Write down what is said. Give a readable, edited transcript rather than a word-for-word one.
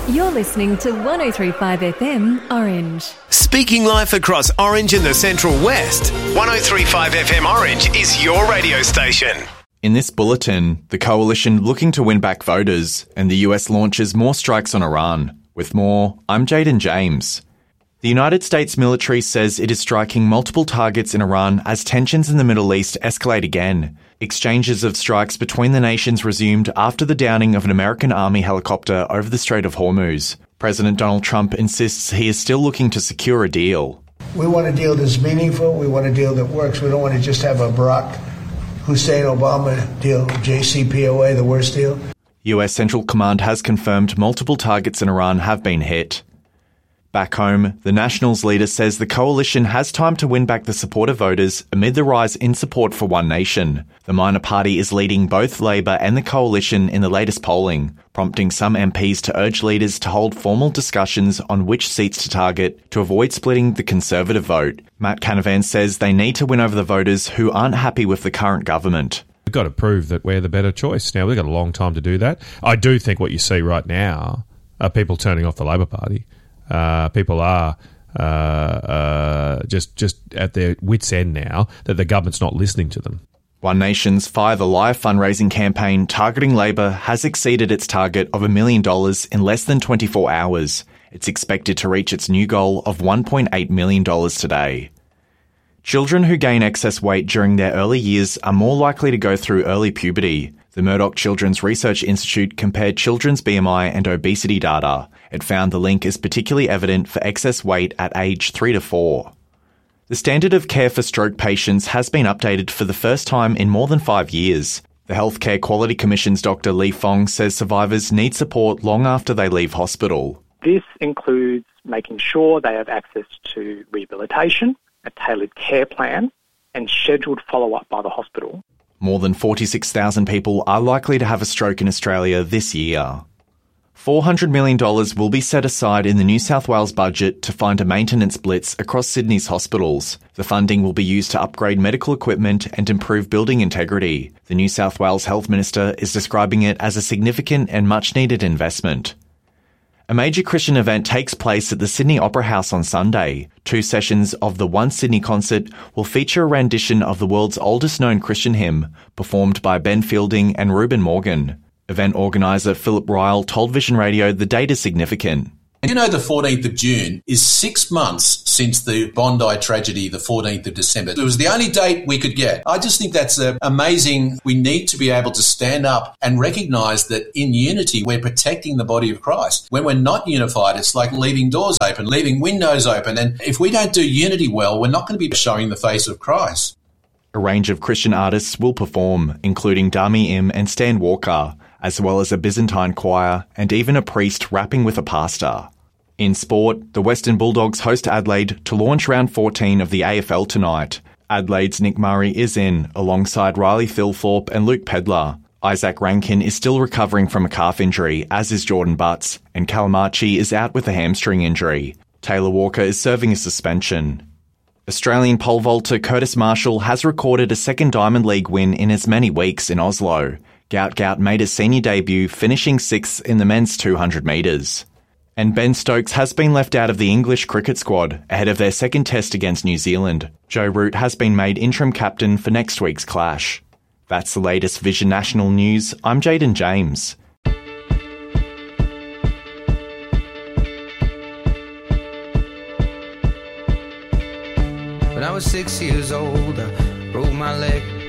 You're listening to 103.5 FM Orange. Speaking life across Orange and the Central West, 103.5 FM Orange is your radio station. In this bulletin, the coalition looking to win back voters and the US launches more strikes on Iran. With more, I'm Jaden James. The United States military says it is striking multiple targets in Iran as tensions in the Middle East escalate again. Exchanges of strikes between the nations resumed after the downing of an American Army helicopter over the Strait of Hormuz. President Donald Trump insists he is still looking to secure a deal. We want a deal that's meaningful. We want a deal that works. We don't want to just have a Barack Hussein Obama deal, JCPOA, the worst deal. US Central Command has confirmed multiple targets in Iran have been hit. Back home, the Nationals leader says the coalition has time to win back the support of voters amid the rise in support for One Nation. The minor party is leading both Labor and the coalition in the latest polling, prompting some MPs to urge leaders to hold formal discussions on which seats to target to avoid splitting the Conservative vote. Matt Canavan says they need to win over the voters who aren't happy with the current government. We've got to prove that we're the better choice. Now, we've got a long time to do that. I do think what you see right now are people turning off the Labor Party. People are just at their wits' end now that the government's not listening to them. One Nation's Fire the Lie fundraising campaign targeting Labor has exceeded its target of $1 million in less than 24 hours. It's expected to reach its new goal of $1.8 million today. Children who gain excess weight during their early years are more likely to go through early puberty. The Murdoch Children's Research Institute compared children's BMI and obesity data. It found the link is particularly evident for excess weight at age 3 to 4. The standard of care for stroke patients has been updated for the first time in more than 5 years. The Healthcare Quality Commission's Dr. Li Fong says survivors need support long after they leave hospital. This includes making sure they have access to rehabilitation, a tailored care plan, and scheduled follow-up by the hospital. More than 46,000 people are likely to have a stroke in Australia this year. $400 million will be set aside in the New South Wales budget to fund a maintenance blitz across Sydney's hospitals. The funding will be used to upgrade medical equipment and improve building integrity. The New South Wales Health Minister is describing it as a significant and much-needed investment. A major Christian event takes place at the Sydney Opera House on Sunday. 2 sessions of the One Sydney concert will feature a rendition of the world's oldest-known Christian hymn, performed by Ben Fielding and Reuben Morgan. Event organiser Philip Ryle told Vision Radio the date is significant. You know, the 14th of June is 6 months since the Bondi tragedy, the 14th of December. It was the only date we could get. I just think that's amazing. We need to be able to stand up and recognise that in unity, we're protecting the body of Christ. When we're not unified, it's like leaving doors open, leaving windows open. And if we don't do unity well, we're not going to be showing the face of Christ. A range of Christian artists will perform, including Dami Im and Stan Walker, as well as a Byzantine choir and even a priest rapping with a pastor. In sport, the Western Bulldogs host Adelaide to launch round 14 of the AFL tonight. Adelaide's Nick Murray is in, alongside Riley Thilthorpe and Luke Pedlar. Isaac Rankin is still recovering from a calf injury, as is Jordan Butts, and Calamachi is out with a hamstring injury. Taylor Walker is serving a suspension. Australian pole vaulter Curtis Marshall has recorded a second Diamond League win in as many weeks in Oslo. Gout made his senior debut, finishing 6th in the men's 200 metres. And Ben Stokes has been left out of the English cricket squad ahead of their second test against New Zealand. Joe Root has been made interim captain for next week's clash. That's the latest Vision National News. I'm Jaden James. When I was 6 years old, I broke my leg.